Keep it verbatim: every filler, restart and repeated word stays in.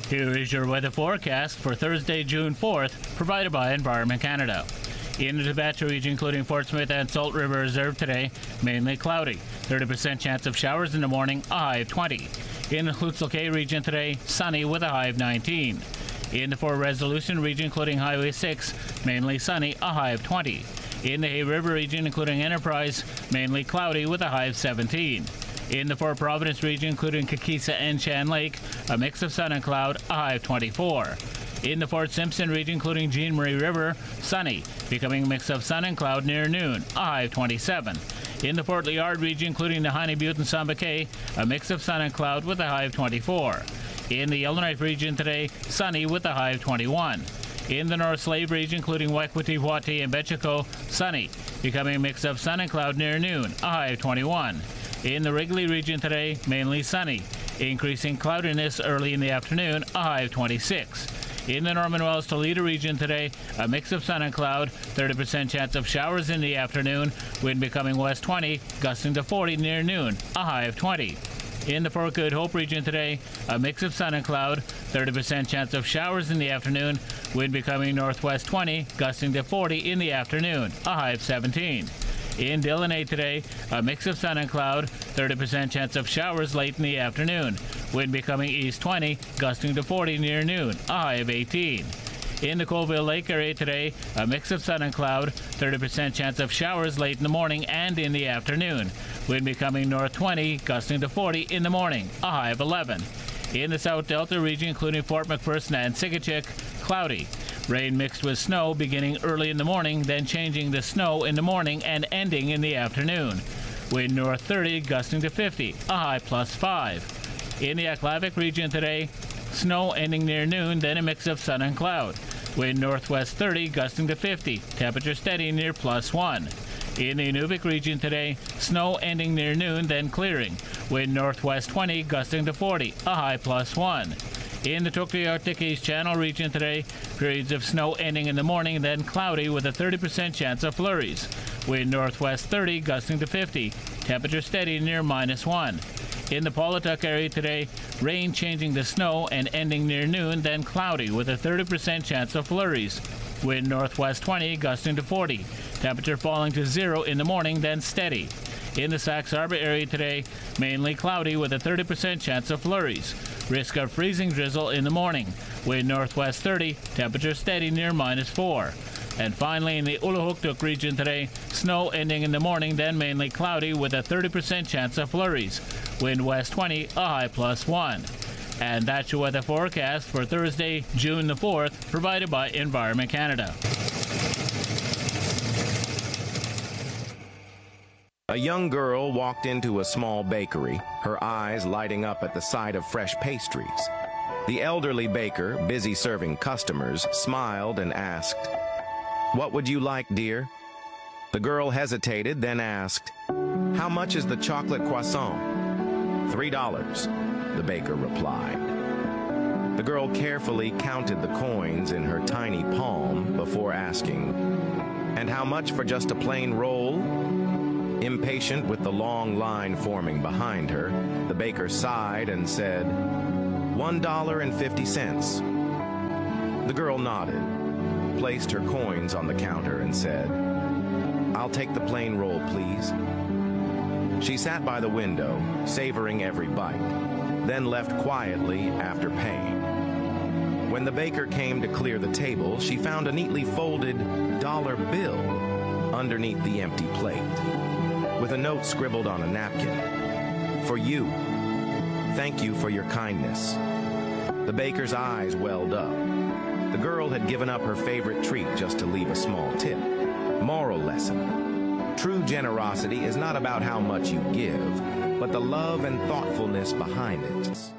Here is your weather forecast for Thursday, June fourth, provided by Environment Canada. In the Tibet region, including Fort Smith and Salt River Reserve today, mainly cloudy. thirty percent chance of showers in the morning, a high of twenty. In the Lutzel Kay region today, sunny with a high of nineteen. In the Fort Resolution region, including Highway six, mainly sunny, a high of twenty. In the Hay River region, including Enterprise, mainly cloudy with a high of seventeen. In the Fort Providence region, including Kakisa and Shan Lake, a mix of sun and cloud, a high of twenty-four. In the Fort Simpson region, including Jean Marie River, sunny, becoming a mix of sun and cloud near noon, a high of twenty-seven. In the Fort Liard region, including the Heine Butte and Samba Cay, a mix of sun and cloud with a high of twenty-four. In the Yellowknife region today, sunny with a high of twenty-one. In the North Slave region, including Wakwati, Wati, and Betchiko, sunny, becoming a mix of sun and cloud near noon, a high of twenty-one. In the Wrigley region today, mainly sunny, increasing cloudiness early in the afternoon, a high of twenty-six. In the Norman Wells Toledo region today, a mix of sun and cloud, thirty percent chance of showers in the afternoon, wind becoming west twenty, gusting to forty near noon, a high of twenty. In the Fort Good Hope region today, a mix of sun and cloud, thirty percent chance of showers in the afternoon, wind becoming northwest twenty, gusting to forty in the afternoon, a high of seventeen. In Delaunay today, a mix of sun and cloud, thirty percent chance of showers late in the afternoon, wind becoming east twenty, gusting to forty near noon, a high of eighteen. In the Colville Lake area today, a mix of sun and cloud, thirty percent chance of showers late in the morning and in the afternoon, wind becoming north twenty, gusting to forty in the morning, a high of eleven. In the South Delta region, including Fort McPherson and Sigachik, cloudy. Rain mixed with snow beginning early in the morning, then changing to snow in the morning and ending in the afternoon. Wind north thirty, gusting to fifty, a high plus five. In the Aklavik region today, snow ending near noon, then a mix of sun and cloud. Wind northwest thirty, gusting to fifty, temperature steady near plus one. In the Inuvik region today, snow ending near noon, then clearing. Wind northwest twenty, gusting to forty, a high plus one. In the Tuktoyaktuk East Channel region today, periods of snow ending in the morning, then cloudy with a thirty percent chance of flurries. Wind northwest thirty, gusting to fifty, temperature steady near minus one. In the Pawlatuck area today, rain changing to snow and ending near noon, then cloudy with a thirty percent chance of flurries. Wind northwest twenty, gusting to forty, temperature falling to zero in the morning, then steady. In the Sax Harbor area today, mainly cloudy with a thirty percent chance of flurries. Risk of freezing drizzle in the morning. Wind northwest thirty, temperature steady near minus four. And finally, in the Uluhuktuk region today, snow ending in the morning, then mainly cloudy with a thirty percent chance of flurries. Wind west twenty, a high plus one. And that's your weather forecast for Thursday, June the fourth, provided by Environment Canada. A young girl walked into a small bakery, her eyes lighting up at the sight of fresh pastries. The elderly baker, busy serving customers, smiled and asked, "What would you like, dear?" The girl hesitated, then asked, "How much is the chocolate croissant?" Three dollars, the baker replied. The girl carefully counted the coins in her tiny palm before asking, "And how much for just a plain roll?" Impatient with the long line forming behind her, the baker sighed and said, One dollar and fifty cents. The girl nodded, placed her coins on the counter and said, "I'll take the plain roll, please." She sat by the window, savoring every bite, then left quietly after paying. When the baker came to clear the table, she found a neatly folded dollar bill underneath the empty plate, with a note scribbled on a napkin. "For you. Thank you for your kindness." The baker's eyes welled up. The girl had given up her favorite treat just to leave a small tip. Moral lesson. True generosity is not about how much you give, but the love and thoughtfulness behind it.